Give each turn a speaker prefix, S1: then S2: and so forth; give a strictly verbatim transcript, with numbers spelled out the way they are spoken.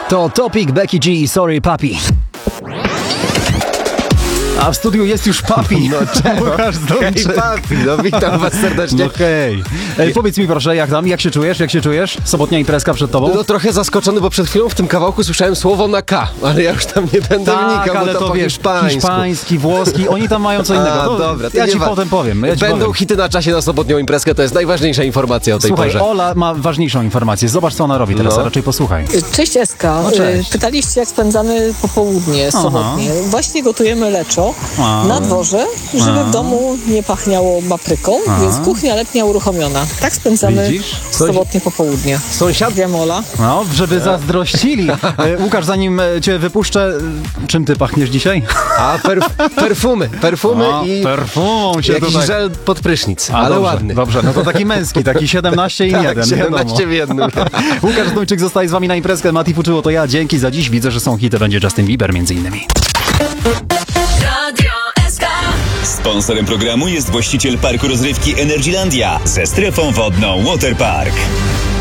S1: To Topic, Becky G, Sorry Papi. A w studiu jest już Papi.
S2: No czemu? Hej Papi, no witam was serdecznie.
S1: No hej. Ej, powiedz mi proszę, jak tam, jak się czujesz, jak się czujesz? Sobotnia imprezka przed tobą?
S2: No trochę zaskoczony, bo przed chwilą w tym kawałku słyszałem słowo na K, ale ja już tam nie będę
S1: tak,
S2: wnikał,
S1: ale
S2: bo to,
S1: to
S2: po
S1: wiesz,
S2: hiszpańsku.
S1: hiszpański, włoski, oni tam mają co innego.
S2: A,
S1: To,
S2: dobra, to
S1: ja
S2: nie
S1: ci
S2: wa-
S1: potem powiem. Ja ci
S2: Będą
S1: powiem.
S2: hity na czasie na sobotnią imprezkę, to jest najważniejsza informacja o tej
S1: Słuchaj,
S2: porze.
S1: Ola ma ważniejszą informację. Zobacz, co ona robi teraz,
S2: No.
S1: a raczej posłuchaj.
S3: Cześć Eska.
S1: No, cześć.
S3: Pytaliście, jak spędzamy popołudnie
S1: Aha.
S3: sobotnie. Właśnie gotujemy leczo
S1: A.
S3: na dworze, żeby
S1: A.
S3: w domu nie pachniało papryką,
S1: A.
S3: więc kuchnia letnia uruchomiona. Tak spędzamy
S1: Widzisz?
S3: sobotnie popołudnie.
S2: Sąsiad?
S3: Wiem, Ola.
S1: No, żeby zazdrościli. E, Łukasz, zanim e, cię wypuszczę, e, czym ty pachniesz dzisiaj?
S2: A perf- perfumy, perfumy
S1: O,
S2: i
S1: perfumą się
S2: jakiś
S1: tutaj...
S2: żel pod prysznic,
S1: A,
S2: ale
S1: dobrze,
S2: ładny.
S1: Dobrze, no to taki męski, taki siedemnaście i
S2: Tak,
S1: jeden.
S2: siedemnaście w jednym.
S1: Łukasz Zduńczyk zostaje z wami na imprezkę. Mati Fuczyło to ja. Dzięki za dziś. Widzę, że są hity. Będzie Justin Bieber między innymi.
S4: Radio S K.
S5: Sponsorem programu jest właściciel parku rozrywki Energylandia ze strefą wodną Waterpark.